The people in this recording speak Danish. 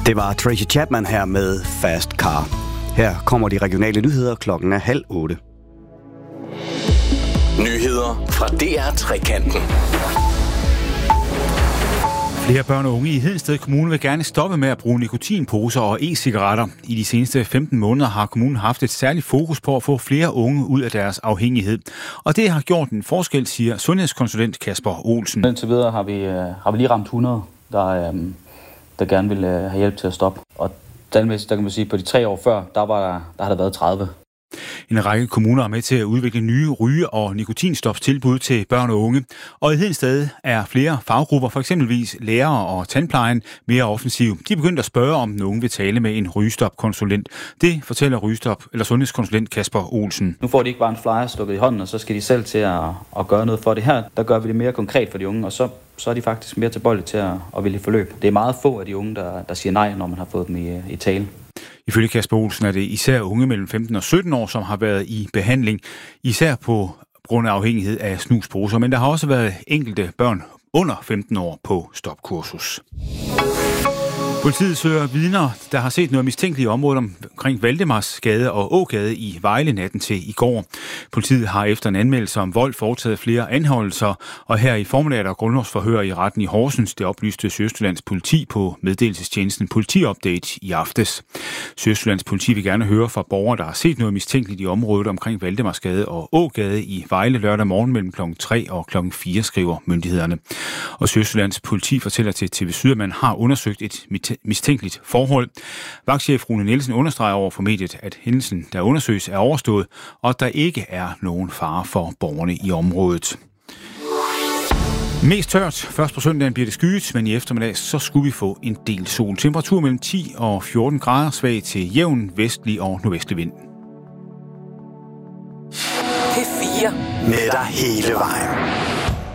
Det var Tracy Chapman her med Fast Car. Her kommer de regionale nyheder, klokken er 7:30. Nyheder fra DR Trekanten. Flere børn og unge i Hedensted Kommune vil gerne stoppe med at bruge nikotinposer og e-cigaretter. I de seneste 15 måneder har kommunen haft et særligt fokus på at få flere unge ud af deres afhængighed. Og det har gjort en forskel, siger sundhedskonsulent Kasper Olsen. Indtil videre har vi lige ramt 100, der gerne vil have hjælp til at stoppe. Og der kan man sige, at på de 3 år før, der har der været 30. En række kommuner er med til at udvikle nye ryge- og nikotinstopstilbud til børn og unge. Og i Hedensted er flere faggrupper, f.eks. lærere og tandplejen, mere offensiv. De er begyndt at spørge, om nogen vil tale med en rygestopkonsulent. Det fortæller sundhedskonsulent Kasper Olsen. Nu får de ikke bare en flyer stukket i hånden, og så skal de selv til at gøre noget for det her. Der gør vi det mere konkret for de unge, og så er de faktisk mere tilbøjelige til at ville forløb. Det er meget få af de unge, der siger nej, når man har fået dem i tale. Ifølge Kasper Olsen er det især unge mellem 15 og 17 år, som har været i behandling, især på grund af afhængighed af snusposer. Men der har også været enkelte børn under 15 år på stopkursus. Politiet søger vidner, der har set noget mistænkeligt i området omkring Valdemarsgade og Ågade i Vejle natten til i går. Politiet har efter en anmeldelse om vold foretaget flere anholdelser, og her i formiddag er der grundlovsforhør i retten i Horsens. Det oplyste Sydøstjyllands politi på meddelelsestjenesten Politiupdate i aftes. Sydøstjyllands politi vil gerne høre fra borgere, der har set noget mistænkeligt i området omkring Valdemarsgade og Ågade i Vejle lørdag morgen mellem kl. 3 og kl. 4, skriver myndighederne. Og Sydøstjyllands politi fortæller til TV Syd, at man har undersøgt et mistænkeligt forhold. Vagtchef Rune Nielsen understreger over for mediet, at hændelsen, der undersøges, er overstået, og at der ikke er nogen fare for borgerne i området. Mest tørt. Først på søndagen bliver det skyet, men i eftermiddag så skulle vi få en del sol. Temperatur mellem 10 og 14 grader, svag til jævn vestlig og nordvestlig vind. P4 med dig hele vejen.